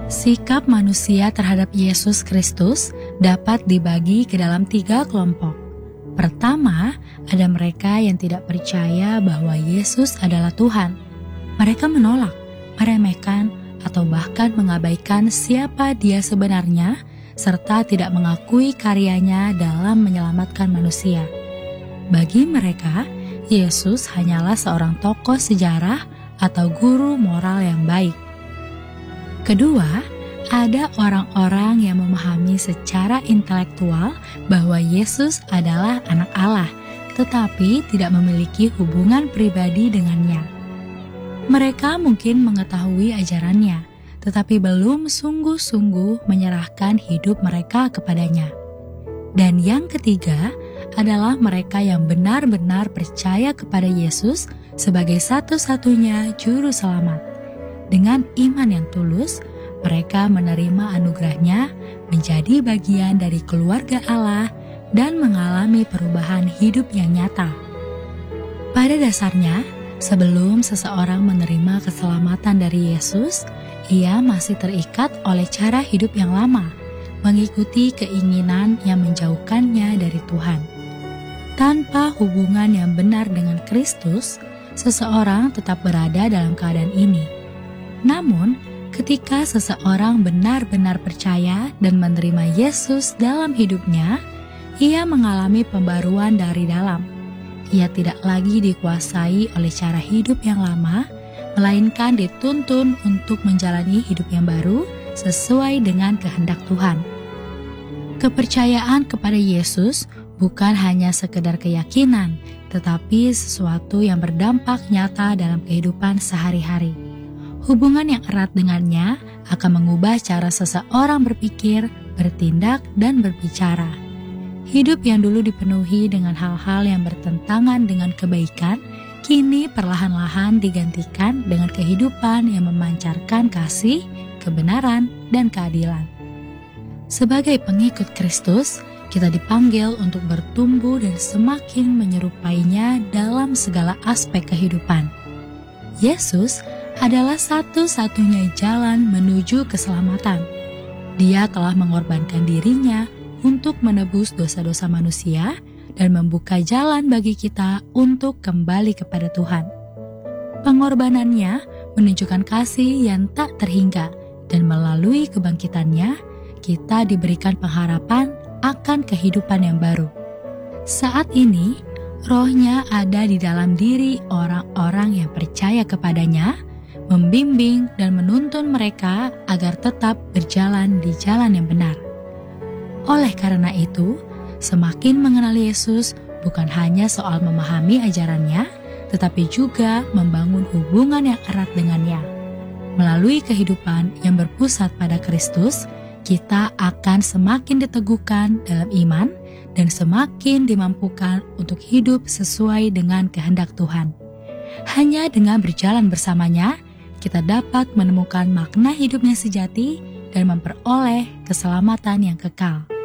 Sikap manusia terhadap Yesus Kristus dapat dibagi ke dalam 3 kelompok. Pertama, ada mereka yang tidak percaya bahwa Yesus adalah Tuhan. Mereka menolak, meremehkan, atau bahkan mengabaikan siapa Dia sebenarnya, serta tidak mengakui karyanya dalam menyelamatkan manusia. Bagi mereka, Yesus hanyalah seorang tokoh sejarah atau guru moral yang baik. Kedua, ada orang-orang yang memahami secara intelektual bahwa Yesus adalah anak Allah, tetapi tidak memiliki hubungan pribadi dengannya. Mereka mungkin mengetahui ajarannya, tetapi belum sungguh-sungguh menyerahkan hidup mereka kepadanya. Dan yang ketiga adalah mereka yang benar-benar percaya kepada Yesus sebagai satu-satunya juru selamat. Dengan iman yang tulus, mereka menerima anugerahnya, menjadi bagian dari keluarga Allah, dan mengalami perubahan hidup yang nyata. Pada dasarnya, sebelum seseorang menerima keselamatan dari Yesus, ia masih terikat oleh cara hidup yang lama, mengikuti keinginan yang menjauhkannya dari Tuhan. Tanpa hubungan yang benar dengan Kristus, seseorang tetap berada dalam keadaan ini. Namun, ketika seseorang benar-benar percaya dan menerima Yesus dalam hidupnya, ia mengalami pembaruan dari dalam. Ia tidak lagi dikuasai oleh cara hidup yang lama, melainkan dituntun untuk menjalani hidup yang baru sesuai dengan kehendak Tuhan. Kepercayaan kepada Yesus bukan hanya sekedar keyakinan, tetapi sesuatu yang berdampak nyata dalam kehidupan sehari-hari. Hubungan yang erat dengannya akan mengubah cara seseorang berpikir, bertindak, dan berbicara. Hidup yang dulu dipenuhi dengan hal-hal yang bertentangan dengan kebaikan, kini perlahan-lahan digantikan dengan kehidupan yang memancarkan kasih, kebenaran, dan keadilan. Sebagai pengikut Kristus, kita dipanggil untuk bertumbuh dan semakin menyerupainya dalam segala aspek kehidupan. Yesus adalah satu-satunya jalan menuju keselamatan. Dia telah mengorbankan dirinya untuk menebus dosa-dosa manusia dan membuka jalan bagi kita untuk kembali kepada Tuhan. Pengorbanannya menunjukkan kasih yang tak terhingga, dan melalui kebangkitannya, kita diberikan pengharapan akan kehidupan yang baru. Saat ini, Roh-Nya ada di dalam diri orang-orang yang percaya kepadanya, membimbing dan menuntun mereka agar tetap berjalan di jalan yang benar. Oleh karena itu, semakin mengenal Yesus bukan hanya soal memahami ajarannya, tetapi juga membangun hubungan yang erat dengannya. Melalui kehidupan yang berpusat pada Kristus, kita akan semakin diteguhkan dalam iman dan semakin dimampukan untuk hidup sesuai dengan kehendak Tuhan. Hanya dengan berjalan bersamanya, kita dapat menemukan makna hidupnya sejati dan memperoleh keselamatan yang kekal.